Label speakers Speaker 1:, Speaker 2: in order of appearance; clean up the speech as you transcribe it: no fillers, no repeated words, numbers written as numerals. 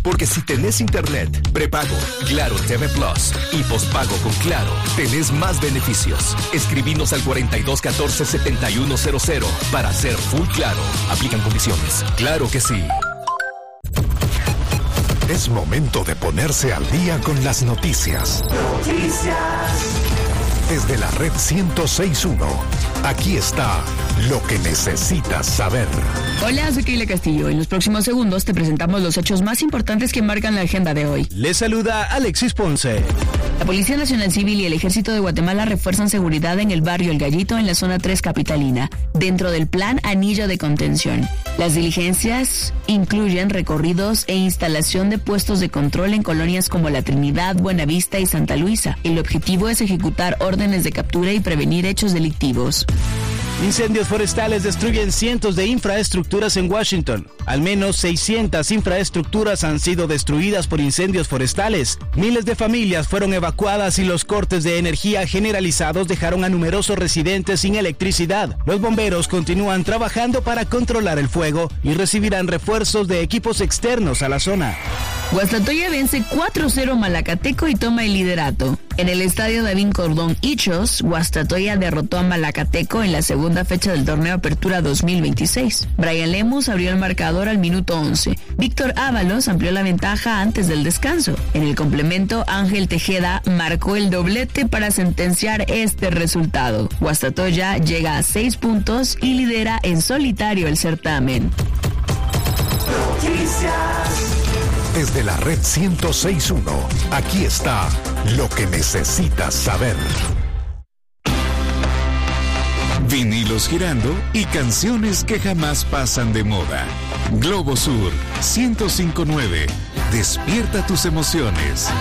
Speaker 1: Porque si tenés internet, prepago, Claro TV Plus y postpago con Claro, tenés más beneficios. Escribinos al 4214-7100 para hacer full Claro. Aplican condiciones. Claro que sí.
Speaker 2: Es momento de ponerse al día con las noticias. Desde la red 106.1, aquí está lo que necesitas saber.
Speaker 3: Hola, soy Keila Castillo. En los próximos segundos te presentamos los hechos más importantes que marcan la agenda de hoy.
Speaker 4: Les saluda Alexis Ponce.
Speaker 3: La Policía Nacional Civil y el Ejército de Guatemala refuerzan seguridad en el barrio El Gallito, en la zona 3 capitalina, dentro del plan Anillo de Contención. Las diligencias incluyen recorridos e instalación de puestos de control en colonias como La Trinidad, Buenavista y Santa Luisa. El objetivo es ejecutar órdenes de captura y prevenir hechos delictivos.
Speaker 4: Incendios forestales destruyen cientos de infraestructuras en Washington. Al menos 600 infraestructuras han sido destruidas por incendios forestales. Miles de familias fueron evacuadas y los cortes de energía generalizados dejaron a numerosos residentes sin electricidad. Los bomberos continúan trabajando para controlar el fuego y recibirán refuerzos de equipos externos a la zona.
Speaker 3: Guastatoya vence 4-0 Malacateco y toma el liderato. En el estadio Davín Cordón Ichos, Guastatoya derrotó a Malacateco en la segunda fecha del torneo Apertura 2026. Brian Lemus abrió el marcador al minuto 11. Víctor Ábalos amplió la ventaja antes del descanso. En el complemento, Ángel Tejeda marcó el doblete para sentenciar este resultado. Guastatoya llega a 6 puntos y lidera en solitario el certamen.
Speaker 2: Desde la red 106.1, aquí está lo que necesitas saber.
Speaker 5: Vinilos girando y canciones que jamás pasan de moda. Globo Sur 105.9. Despierta tus emociones.